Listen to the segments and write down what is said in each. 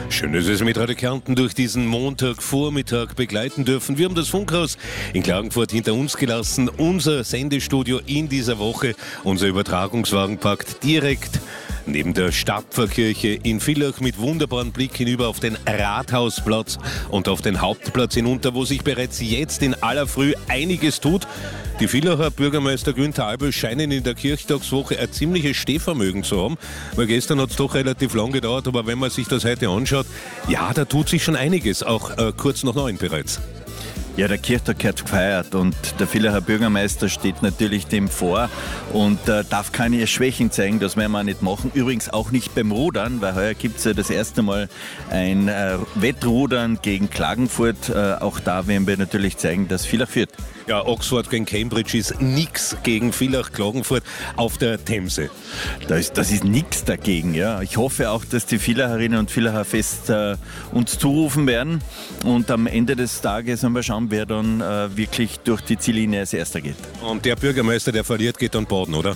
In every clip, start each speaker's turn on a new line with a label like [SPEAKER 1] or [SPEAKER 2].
[SPEAKER 1] Schön, dass wir es mit Radio Kärnten durch diesen Montagvormittag begleiten dürfen. Wir haben das Funkhaus in Klagenfurt hinter uns gelassen. Unser Sendestudio in dieser Woche, unser Übertragungswagen packt direkt neben der Stadtpfarrkirche in Villach mit wunderbaren Blick hinüber auf den Rathausplatz und auf den Hauptplatz hinunter, wo sich bereits jetzt in aller Früh einiges tut. Die Villacher Bürgermeister Günther Albel scheinen in der Kirchtagswoche ein ziemliches Stehvermögen zu haben, weil gestern hat es doch relativ lang gedauert, aber wenn man sich das heute anschaut, ja, da tut sich schon einiges, auch kurz nach 9 bereits.
[SPEAKER 2] Ja, der Kirchtag gehört gefeiert und der Villacher Bürgermeister steht natürlich dem vor und darf keine Schwächen zeigen, das werden wir nicht machen. Übrigens auch nicht beim Rudern, weil heuer gibt es ja das erste Mal ein Wettrudern gegen Klagenfurt. Auch da werden wir natürlich zeigen, dass Villach führt.
[SPEAKER 1] Ja, Oxford gegen Cambridge ist nichts gegen Villach Klagenfurt auf der Themse.
[SPEAKER 2] Das ist nichts dagegen. Ja. Ich hoffe auch, dass die Villacherinnen und Villacher fest uns zurufen werden und am Ende des Tages werden wir schauen, wer dann wirklich durch die Ziellinie als Erster geht.
[SPEAKER 1] Und der Bürgermeister, der verliert, geht dann baden, oder?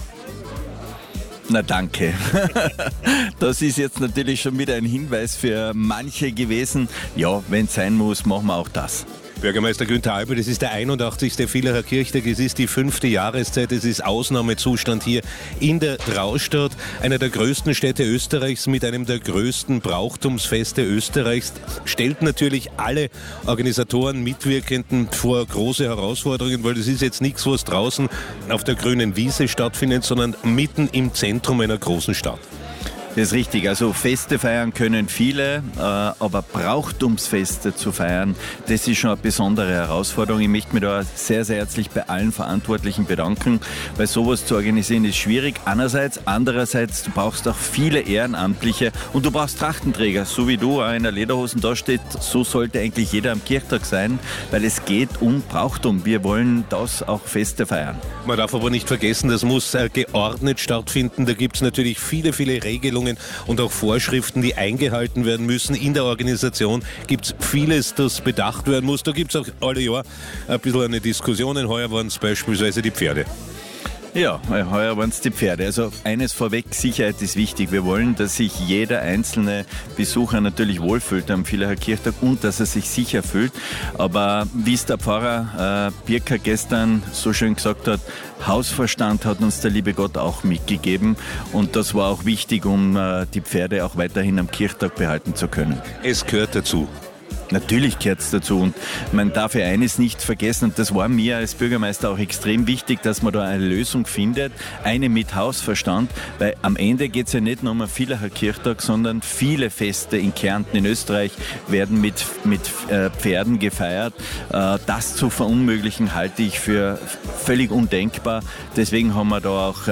[SPEAKER 2] Na danke. Das ist jetzt natürlich schon wieder ein Hinweis für manche gewesen. Ja, wenn es sein muss, machen wir auch das.
[SPEAKER 1] Bürgermeister Günther Albel, das ist der 81. Villacher Kirchtag, es ist die 5. Jahreszeit, es ist Ausnahmezustand hier in der Traustad, einer der größten Städte Österreichs mit einem der größten Brauchtumsfeste Österreichs, stellt natürlich alle Organisatoren, Mitwirkenden vor große Herausforderungen, weil das ist jetzt nichts, was draußen auf der grünen Wiese stattfindet, sondern mitten im Zentrum einer großen Stadt.
[SPEAKER 2] Das ist richtig, also Feste feiern können viele, aber Brauchtumsfeste zu feiern, das ist schon eine besondere Herausforderung. Ich möchte mich da sehr, sehr herzlich bei allen Verantwortlichen bedanken, weil sowas zu organisieren ist schwierig. Andererseits, du brauchst auch viele Ehrenamtliche und du brauchst Trachtenträger, so wie du auch in der Lederhosen da steht. So sollte eigentlich jeder am Kirchtag sein, weil es geht um Brauchtum. Wir wollen das auch Feste feiern.
[SPEAKER 1] Man darf aber nicht vergessen, das muss geordnet stattfinden. Da gibt es natürlich viele, viele Regelungen und auch Vorschriften, die eingehalten werden müssen. In der Organisation gibt es vieles, das bedacht werden muss. Da gibt es auch alle Jahr ein bisschen eine Diskussion. Heuer waren es beispielsweise die Pferde.
[SPEAKER 2] Ja, heuer waren es die Pferde. Also eines vorweg, Sicherheit ist wichtig. Wir wollen, dass sich jeder einzelne Besucher natürlich wohlfühlt am Villacher Kirchtag und dass er sich sicher fühlt. Aber wie es der Pfarrer Birker gestern so schön gesagt hat, Hausverstand hat uns der liebe Gott auch mitgegeben und das war auch wichtig, um die Pferde auch weiterhin am Kirchtag behalten zu können.
[SPEAKER 1] Es gehört dazu.
[SPEAKER 2] Natürlich gehört es dazu und man darf ja eines nicht vergessen und das war mir als Bürgermeister auch extrem wichtig, dass man da eine Lösung findet, eine mit Hausverstand, weil am Ende geht es ja nicht nur um einen Villacher Kirchtag, sondern viele Feste in Kärnten, in Österreich werden mit Pferden gefeiert. Das zu verunmöglichen halte ich für völlig undenkbar. Deswegen haben wir da auch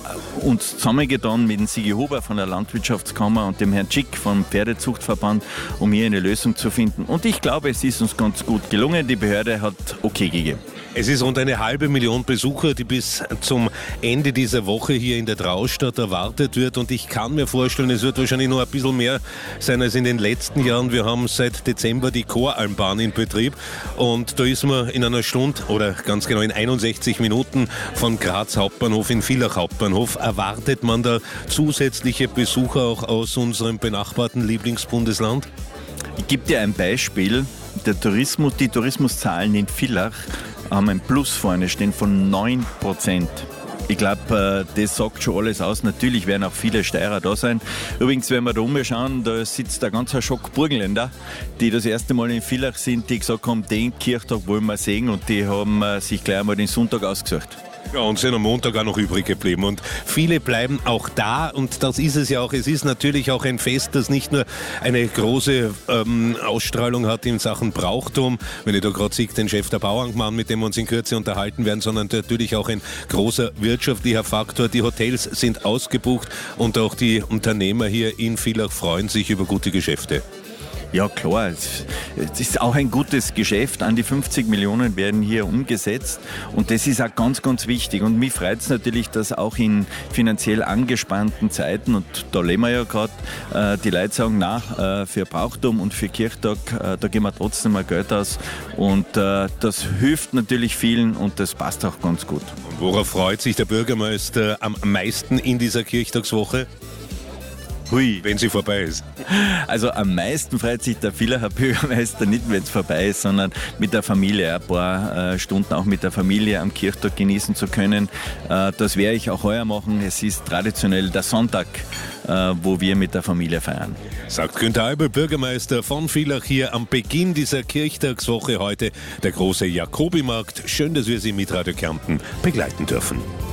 [SPEAKER 2] uns zusammengetan mit dem Sigi Huber von der Landwirtschaftskammer und dem Herrn Schick vom Pferdezuchtverband, um hier eine Lösung zu finden. Und ich glaube, es ist uns ganz gut gelungen. Die Behörde hat okay gegeben.
[SPEAKER 1] Es ist rund 500.000 Besucher, die bis zum Ende dieser Woche hier in der Traustad erwartet wird. Und ich kann mir vorstellen, es wird wahrscheinlich noch ein bisschen mehr sein als in den letzten Jahren. Wir haben seit Dezember die Choralmbahn in Betrieb. Und da ist man in einer Stunde oder ganz genau in 61 Minuten von Graz Hauptbahnhof in Villach Hauptbahnhof. Erwartet man da zusätzliche Besucher auch aus unserem benachbarten Lieblingsbundesland?
[SPEAKER 2] Ich gebe dir ein Beispiel. Die Tourismuszahlen in Villach haben ein Plus vorne stehen von 9%. Ich glaube, das sagt schon alles aus. Natürlich werden auch viele Steirer da sein. Übrigens, wenn wir da umschauen, da sitzt ein ganzer Schock Burgenländer, die das erste Mal in Villach sind, die gesagt haben, den Kirchtag wollen wir sehen und die haben sich gleich einmal den Sonntag ausgesucht.
[SPEAKER 1] Ja, und sind am Montag auch noch übrig geblieben. Und viele bleiben auch da. Und das ist es ja auch. Es ist natürlich auch ein Fest, das nicht nur eine große Ausstrahlung hat in Sachen Brauchtum. Wenn ich da gerade sehe, den Chef der Bauerngemeinde, mit dem wir uns in Kürze unterhalten werden, sondern natürlich auch ein großer wirtschaftlicher Faktor. Die Hotels sind ausgebucht und auch die Unternehmer hier in Villach freuen sich über gute Geschäfte.
[SPEAKER 2] Ja klar, es ist auch ein gutes Geschäft. An die 50 Millionen werden hier umgesetzt und das ist auch ganz, ganz wichtig. Und mich freut es natürlich, dass auch in finanziell angespannten Zeiten, und da leben wir ja gerade, die Leute sagen, für Brauchtum und für Kirchtag, da geben wir trotzdem mal Geld aus und das hilft natürlich vielen und das passt auch ganz gut.
[SPEAKER 1] Und worauf freut sich der Bürgermeister am meisten in dieser Kirchtagswoche?
[SPEAKER 2] Hui.
[SPEAKER 1] wenn sie vorbei ist?
[SPEAKER 2] Also am meisten freut sich der Villacher Bürgermeister nicht, wenn es vorbei ist, sondern mit der Familie ein paar Stunden auch mit der Familie am Kirchtag genießen zu können. Das werde ich auch heuer machen. Es ist traditionell der Sonntag, wo wir mit der Familie feiern.
[SPEAKER 1] Sagt Günther Eibel, Bürgermeister von Villach, hier am Beginn dieser Kirchtagswoche heute, der große Jakobimarkt. Schön, dass wir Sie mit Radio Kärnten begleiten dürfen.